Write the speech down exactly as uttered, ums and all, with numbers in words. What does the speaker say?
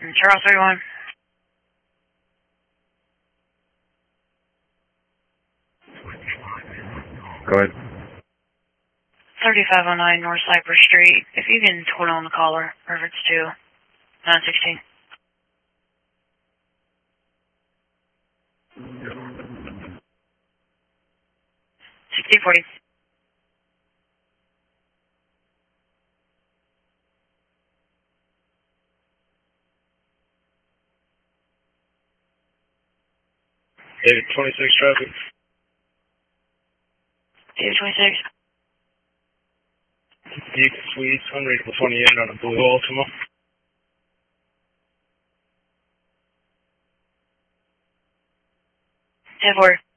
Charles thirty-one. Go ahead. thirty-five oh nine North Cypress Street. If you can twenty on the caller, or if it's two, nine sixteen. sixteen forty. David twenty-six traffic. David twenty-six. Deep Suites, unreadable twenty-eight on a blue Ultima. ten four.